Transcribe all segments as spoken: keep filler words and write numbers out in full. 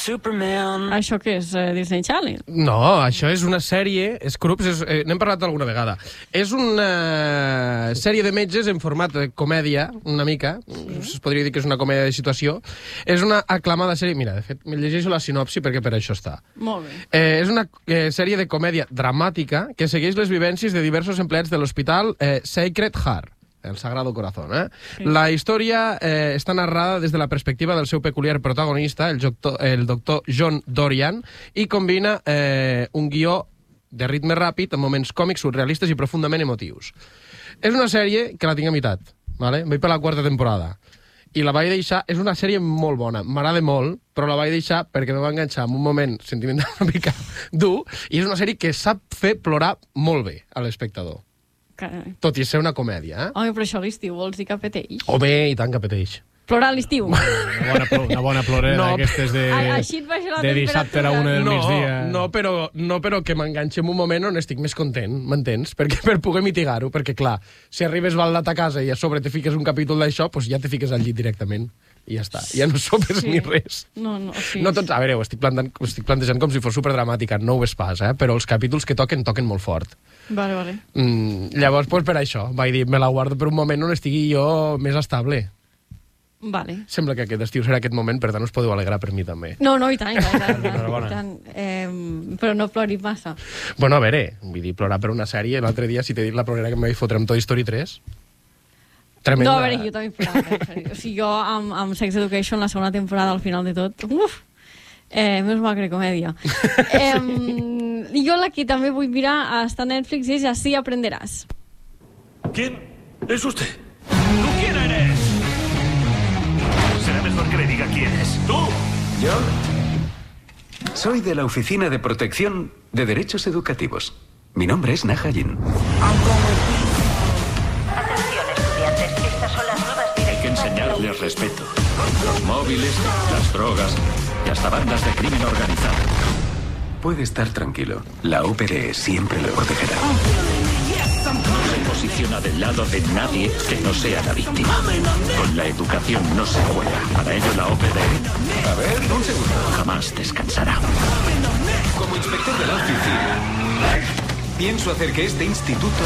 Superman. Això què és? Eh, Disney Channel? No, això és una sèrie, Scrubs, és, eh, n'hem parlat alguna vegada. És una sèrie de metges en format de comèdia, una mica, sí. Es podria dir que és una comèdia de situació. És una aclamada sèrie, mira, de fet, me llegeixo la sinopsi perquè per això està. Molt bé. Eh, és una eh, sèrie de comèdia dramàtica que segueix les vivències de diversos empleats de l'hospital eh, Sacred Heart, el Sagrado Corazón. Eh? Sí. La història eh, està narrada des de la perspectiva del seu peculiar protagonista, el, doctor, el doctor John Dorian, i combina eh, un guió de ritme ràpid amb moments còmics, surrealistes i profundament emotius. És una sèrie que la tinc a meitat, ¿vale? Vaig per la quarta temporada. I la vaig deixar... És una sèrie molt bona, m'agrada molt, però la vaig deixar perquè me va enganxar en un moment sentimental una mica dur, i és una sèrie que sap fer plorar molt bé a l'espectador. Carai. Tot i ser una comèdia, eh? Home, però això a l'estiu vols dir que apeteix? Home, i tant que apeteix. Plorar a l'estiu? Una bona, plo una bona plorera No. d'aquestes de, A- així et baixa la de dissabte a la una del No, migdia. no, però, no, però que m'enganxi en un moment on estic més content, m'entens? Perquè per poder mitigar-ho, perquè clar, si arribes baldat a casa i a sobre te fiques un capítol d'això, doncs ja te fiques al llit directament. I ja està, ja no sopes Sí. ni res. No, no, sí. No tots, a veure, ho estic, plantant, ho estic plantejant com si fos superdramàtica, no ho és pas, eh? Però els capítols que toquen, toquen molt fort. Vale, vale. Mm, llavors, pues, per això, vaig dir, me la guardo per un moment on estigui jo més estable. Vale. Sembla que aquest estiu serà aquest moment, per tant us podeu alegrar per mi també. No, no, i tant, i tant, i tant, i tant, Enhorabona. i tant. Eh, però no ploris massa. Bueno, a veure, vull dir, plorar per una sèrie, l'altre dia, si t'he dit la plorera que em vaig fotre amb Toy Story tres... Tremenda. No, a veure, jo també plorava. Eh? O sigui, jo amb, amb Sex Education, la segona temporada, al final de tot, uf, eh, més mal que comèdia. eh, jo la que també vull mirar està a Netflix és Así aprenderàs. ¿Quién es usted? ¿Tú quién eres? Será mejor que le diga quién es. ¡Tú! Yo soy de la Oficina de Protección de Derechos Educativos. Mi nombre es Nahayin. Atención, estudiantes. Estas son las nuevas Hay que directivas. enseñarles respeto. Los móviles, las drogas y hasta bandas de crimen organizado. Puede estar tranquilo. La O P D siempre lo protegerá. No se posiciona del lado de nadie que no sea la víctima. Con la educación no se juega. Para ello la O P D... A ver, un segundo. jamás descansará. Como inspector de la oficina, pienso hacer que este instituto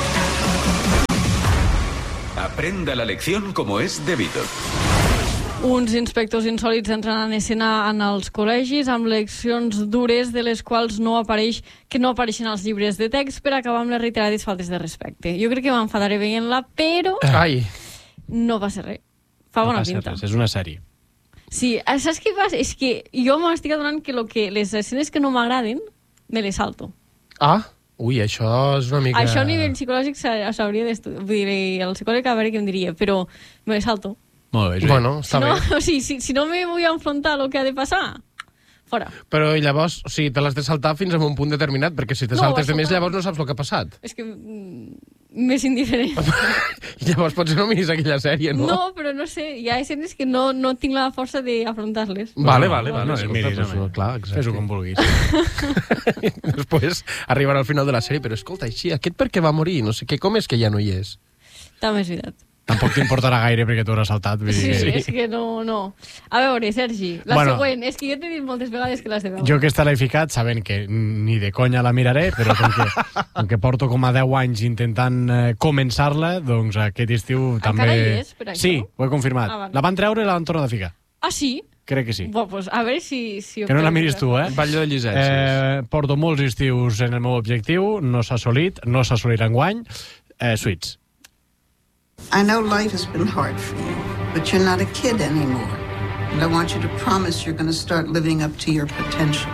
aprenda la lección como es debido. Uns inspectors insòlits entren en escena en els col·legis amb leccions dures de les quals no apareix que no apareixen als llibres de text per acabar amb les reiterades faltes de respecte. Jo crec que m'enfadaré veient-la, però Ai, no va ser res. Fa No bona passa pinta. res, és una sèrie. Sí, saps què passa? És que jo m'estic adonant que, lo que les escenes que no m'agraden me les salto. ah, ui, això és una mica... Això a nivell psicològic s'hauria d'estudiar. Vull dir, el psicòleg a veure què em diria, però me les salto. Molt bé, Joan. Bueno, Si està no, bé. o sigui, si, si no me vull enfrontar a lo que ha de passar, fora. Però i llavors, o sigui, te l'has de saltar fins a un punt determinat, perquè si te No, saltes va de més, saltar. llavors no saps el que ha passat. És que mm, m'és indiferent. Llavors potser no miris aquella sèrie, no? No, però no sé, hi ha escenes que no, no tinc la força d'afrontar-les. Vale, vale, vale. No, escolta, miris, pues, home. clar, exacte. Fes-ho com vulguis. Després arribarà al final de la sèrie, però escolta, així, aquest per què va morir? No sé què, com és que ja no hi és? També és veritat. Tampoc t'importarà gaire perquè tu hauràs saltat. Vull Sí, dir sí, que... és que no, no. A veure, Sergi, la Bueno. següent. És que jo t'he dit moltes vegades que l'has de veure. Jo aquesta l'he ficat sabent que ni de conya la miraré, però com que, com que porto com a deu anys intentant eh, començar-la, doncs aquest estiu Encara també... hi és, per això? Sí, ho he confirmat. Ah, vale. La van treure i la van tornar a ficar. Ah, sí? Crec que sí. Bo, pues, a veure si... si ho Que no la podem miris tu, veure. eh? Batlle de llicències. eh porto molts estius en el meu objectiu, no s'ha assolit, no s'assolirà enguany. Eh, Suits. I know life has been hard for you, but you're not a kid anymore. And I want you to promise you're going to start living up to your potential.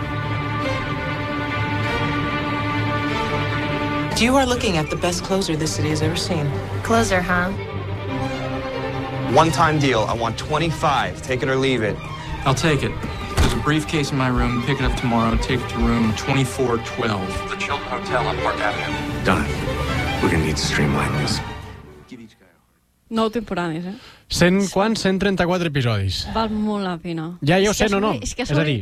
You are looking at the best closer this city has ever seen. Closer, huh? One-time deal. I want twenty-five. Take it or leave it. I'll take it. There's a briefcase in my room. Pick it up tomorrow. Take it to room twenty-four twelve. The Chilton Hotel on Park Avenue. Done. We're gonna need to streamline this. Nou temporades, eh? cent, quants? cent trenta-quatre episodis. Val molt la pena. Ja, ja ho És que sé, a no, no. sobre- És, que a És a sobre- dir,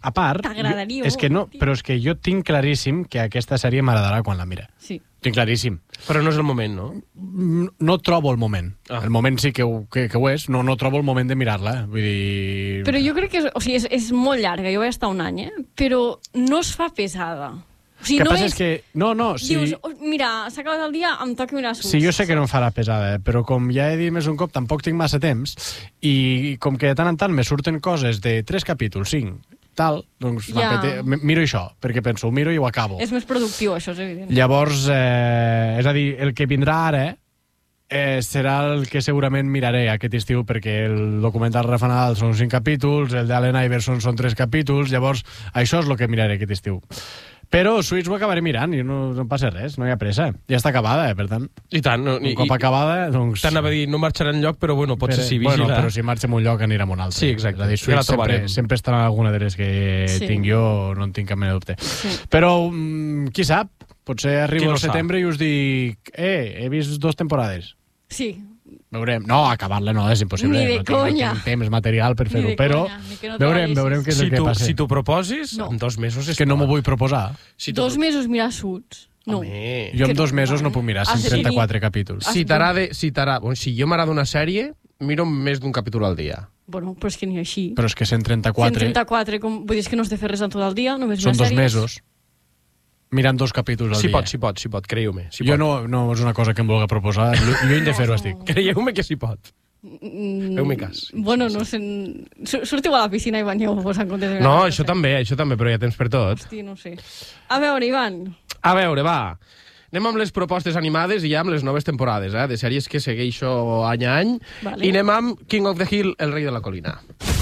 a part... T'agradaria És que no, però és que jo tinc claríssim que aquesta sèrie m'agradarà quan la mire. Sí. Tinc claríssim. Però no és el moment, no? No trobo el moment. Ah. El moment sí que ho, que, que ho és, no, no trobo el moment de mirar-la. Vull dir... Però jo crec que és, o sigui, és, és molt llarga, jo vaig estar un any, eh? Però no es fa pesada. O sigui, El que no passa és... és que... No, no, si... Dius, oh, mira, s'ha acabat el dia, em toca mirar Suits. Sí, jo sé que no em farà pesada, eh? Però com ja he dit més un cop, tampoc tinc massa temps, i com que de tant en tant me surten coses de tres capítols, cinc, tal, doncs Ja. yeah. miro això, perquè penso, ho miro i ho acabo. És més productiu, això és evident. Llavors, eh, és a dir, el que vindrà ara eh, serà el que segurament miraré aquest estiu, perquè el documental Rafa Nadal són cinc capítols, el d'Allen Iverson són tres capítols, llavors això és el que miraré aquest estiu. Però Suits ho acabaré mirant i no, no passa res, no hi ha pressa. Ja està acabada, eh, per tant. I tant. No, un cop acabada, doncs... T'anava a dir, no marxarà enlloc, però bueno, potser però, sí, vigila. Bueno, però si marxem un lloc anirem a un altre. Sí, exacte. És a dir, Ja la Suits sempre, trobarem. sempre estarà en alguna de les que Sí. tinc jo, no en tinc cap mena de dubte. Sí. Però, mm, qui sap, potser Qui arribo no al setembre i us dic, eh, he vist dos temporades. Sí. Veurem. No, acabar-la no, és impossible. Ni de no tinc, conya. No tinc temps material per Ni fer-ho, de però conya, ni que no te veurem, la veurem què és Si el que tu, passa. si t'ho proposes, No. en dos mesos És que no m'ho vull proposar. Si tu- Dos mesos mirar Suits. No. Home. Jo Que en dos no, mesos vale. no puc mirar Has cent de trenta-quatre tenir- capítols. Si t'agrada... Si, t'agrada- bueno, si jo m'agrada una sèrie, miro més d'un capítol al dia. Bueno, però és que ni així. Però és que cent trenta-quatre cent trenta-quatre, com... vull dir és que no has de fer res en tot el dia, només són mirar dos sèries. mesos mirant dos capítols al Si dia. pot, si pot, si pot, creieu-me. Si Jo pot. no, no és una cosa que em vulgui proposar. Llu- Lluny de fer-ho estic. Creieu-me que si pot. Mm, Feu-me cas. Bueno, no sé... Sur- Sortiu a la piscina i banyeu-vos en comptes de... No, això també, això també, però hi ha temps per tot. Hosti, no sé. A veure, Ivan. A veure, va. Anem amb les propostes animades i ja amb les noves temporades, eh, de sèries que segueixo any a any. Vale. I anem amb King of the Hill, el rei de la colina.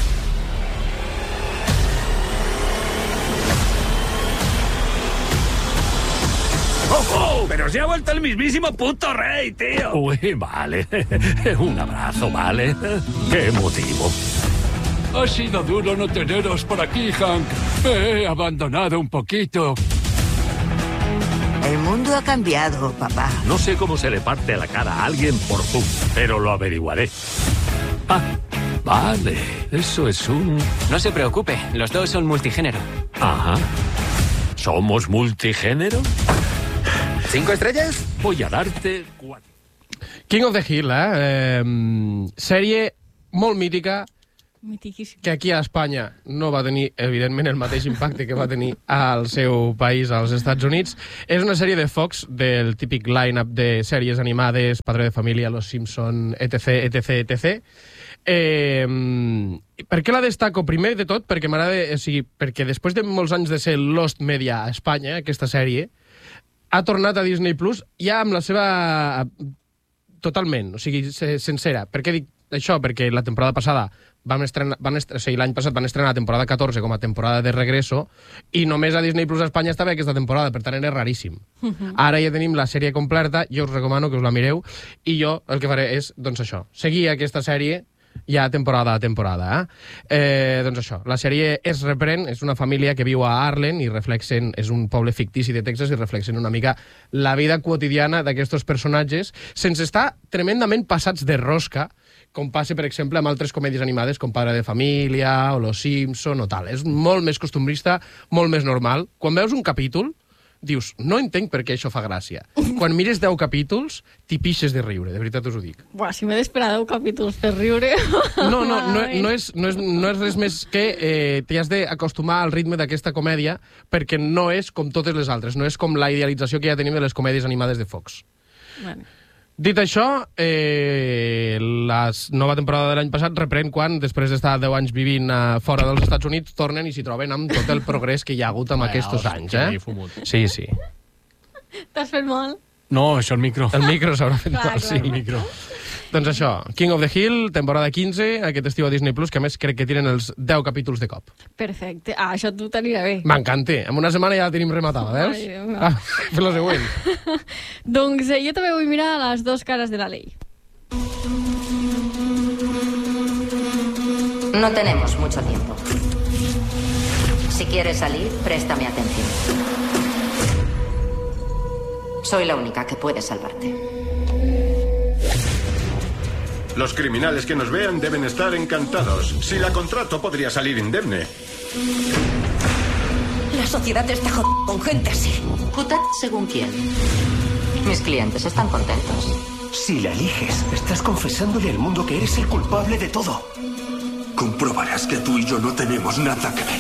¡Ojo! ¡Pero se ha vuelto el mismísimo puto rey, tío! Uy, vale. Un abrazo, ¿vale? ¡Qué emotivo! Ha sido duro no teneros por aquí, Hank. Me he abandonado un poquito. El mundo ha cambiado, papá. No sé cómo se le parte la cara a alguien por Zoom, pero lo averiguaré. Ah, vale. Eso es un... No se preocupe, los dos son multigénero. Ajá. ¿Somos multigénero? ¿Cinco estrellas? Voy a darte cuatro. King of the Hill, eh? eh sèrie molt mítica, Mitiquíssim. que aquí a Espanya no va tenir, evidentment, el mateix impacte que va tenir al seu país, als Estats Units. És una sèrie de Fox, del típic line-up de sèries animades, Padre de Família, Los Simpson, etc, etc, etc. Eh, per què la destaco? Primer de tot, perquè m'agrada, o sigui, perquè després de molts anys de ser Lost Media a Espanya, aquesta sèrie, ha tornat a Disney Plus ja amb la seva... totalment, o sigui, sencera. Per què dic això? Perquè la temporada passada van estrenar, van estrenar, o sigui, l'any passat van estrenar la temporada catorze com a temporada de regreso i només a Disney Plus a Espanya estava aquesta temporada, per tant era raríssim. Uh-huh. Ara ja tenim la sèrie completa, jo us recomano que us la mireu i jo el que faré és, doncs això, seguir aquesta sèrie ja temporada a temporada. Eh? Eh, doncs això, la sèrie es reprèn, és una família que viu a Arlen i reflexen, és un poble fictici de Texas i reflexen una mica la vida quotidiana d'aquests personatges sense estar tremendament passats de rosca, com passa, per exemple, amb altres comèdies animades com Padre de Família o Los Simpson o tal. És molt més costumbrista, molt més normal. Quan veus un capítol, dius, no entenc per què això fa gràcia. Quan mires deu capítols, t'hi pixes de riure, de veritat us ho dic. Buah, si m'he d'esperar deu capítols per riure... No, no, no, no, és, no, és, no és res més que eh, t'hi has d'acostumar al ritme d'aquesta comèdia perquè no és com totes les altres, no és com la idealització que ja tenim de les comèdies animades de Fox. Bueno. Dit això, eh, la nova temporada de l'any passat reprèn quan, després d'estar deu anys vivint uh, fora dels Estats Units, tornen i s'hi troben amb tot el progrés que hi ha hagut amb aquests anys. Eh? Sí, sí. T'has fet mal? No, això el micro. El micro s'haurà fet Clar, mal, clar. sí. El micro. Doncs això, King of the Hill, temporada quinze, aquest estiu a Disney Plus, que a més crec que tiren els deu capítols de cop. Perfecte. Ah, això tu t'anirà bé. M'encanta. En una setmana ja la tenim rematada, veus? Ai, Déu meu. Ah, fer la següent. Doncs eh, jo també vull mirar les dues cares de la ley. No tenemos mucho tiempo. Si quieres salir, préstame atención. Soy la única que puede salvarte. Los criminales que nos vean deben estar encantados. Si la contrato, podría salir indemne. La sociedad está jodida con gente así. ¿Judad según quién? Mis clientes están contentos. Si la eliges, estás confesándole al mundo que eres el culpable de todo. Comprobarás que tú y yo no tenemos nada que ver.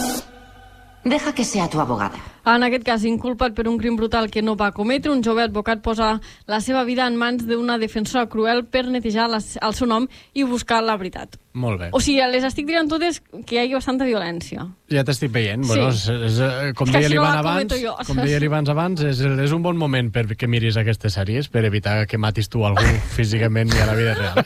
Deja que sea tu abogada. En aquest cas, inculpat per un crim brutal que no va cometre, un jove advocat posa la seva vida en mans d'una defensora cruel per netejar la, el seu nom i buscar la veritat. Molt bé. O sigui, les estic dirant totes que hi hagi bastanta violència. Ja t'estic veient. Sí. Bueno, és, és, com És que deia així no l'Ivan la abans, cometo jo. com deia l'Ivan abans, és, és un bon moment perquè miris aquestes sèries, per evitar que matis tu algú físicament i a la vida real.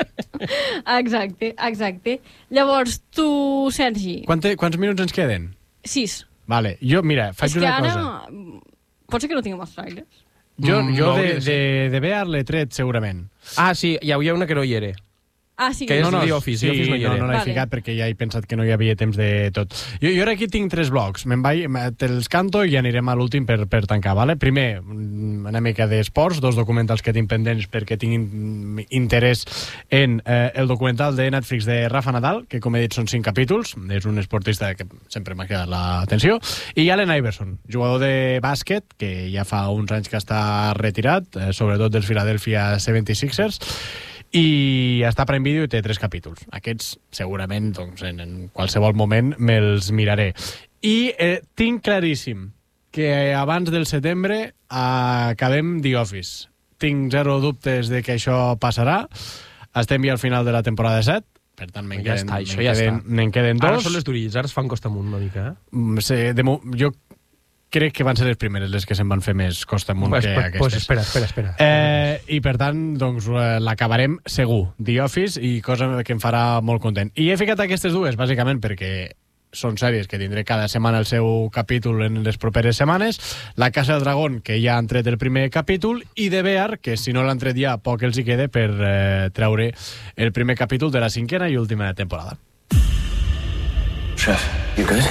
Exacte, exacte. Llavors, tu, Sergi... Quant, quants minuts ens queden? Sis. Vale, jo, mira, faig És que una ara... cosa. Pot ser que no tinguem els trailers. Jo, Mm, jo no de, hauria de de, ser. de Bear l'he tret, segurament. Ah, sí, hi havia una que no hi era. Ah, sí Que que... és The Office, sí, The Office no hi no, era. no l'he Vale. ficat perquè ja he pensat que no hi havia temps de tot. Jo, jo ara aquí tinc tres blocs. Me'n vaig, te'ls canto i anirem a l'últim per, per tancar, vale? Primer, una mica d'esports, dos documentals que tinc pendents perquè tinc interès en eh, el documental de Netflix de Rafa Nadal, que com he dit són cinc capítols, és un esportista que sempre m'ha quedat l'atenció, i Allen Iverson, jugador de bàsquet, que ja fa uns anys que està retirat, eh, sobretot dels Philadelphia setanta-sis ers, i està a Prime Video i té tres capítols. Aquests, segurament, doncs, en, en qualsevol moment me'ls miraré. I eh, tinc claríssim que abans del setembre acabem The Office. Tinc zero dubtes de que això passarà. Estem ja al final de la temporada set, per tant, me'n Ja queden, està, això me'n ja queden, està. me'n queden dos. Ara són les durilles, ara es fan costa amunt una mica, eh? Mm, sí, de mo jo crec que van ser les primeres les que se'n van fer més costa amunt Pues, que pues, aquestes. pues espera, espera, espera. Eh, I per tant, doncs, eh, l'acabarem segur, The Office, i cosa que em farà molt content. I he ficat aquestes dues, bàsicament, perquè són sèries que tindré cada setmana el seu capítol en les properes setmanes. La Casa del Dragón, que ja han tret el primer capítol, i The Bear, que si no l'han tret ja, poc els hi queda per eh, treure el primer capítol de la cinquena i última temporada. Chef, you good?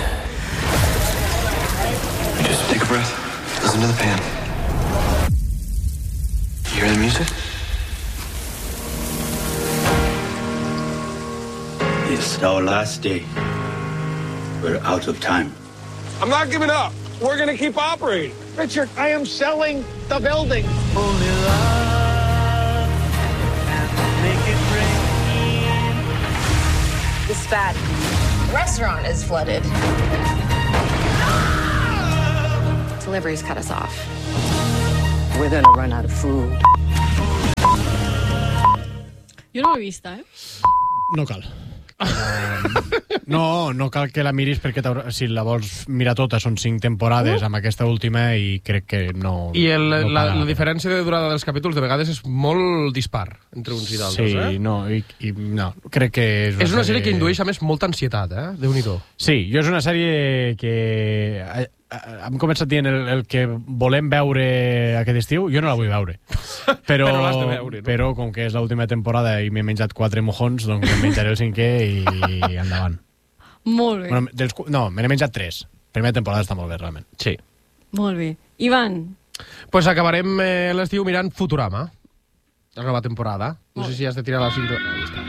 Just take a breath. Listen to the pan. You hear the music? It's our last day. We're out of time. I'm not giving up. We're going to keep operating. Richard, I am selling the building. Only love can make it rain. It's bad. The restaurant is flooded. Deliveries cut us off. We're gonna run out of food. Jo no l'he vista, eh? No cal. No, no cal que la miris perquè si la vols mirar tota són cinc temporades amb aquesta última i crec que no... I el, no la, paga. la diferència de durada dels capítols de vegades és molt dispar entre uns i d'altres, Sí, eh? no, i, i no, crec que és una, És una sèrie que indueix, a més, molta ansietat, eh? Déu-n'hi-do. Sí, jo és una sèrie que... eh, eh, hem començat dient el, el que volem veure aquest estiu, jo no la vull veure. Però, Però l'has de veure, no? Però com que és l'última temporada i m'he menjat quatre mojons, doncs em menjaré el cinquè i endavant. Molt bé, Bueno, dels, cu- no, me n'he menjat tres. Primera temporada està molt bé, realment. Sí. molt bé. Ivan, Pues acabarem eh, l'estiu mirant Futurama, la nova temporada. No sé si has de tirar la cinta... Ahí està.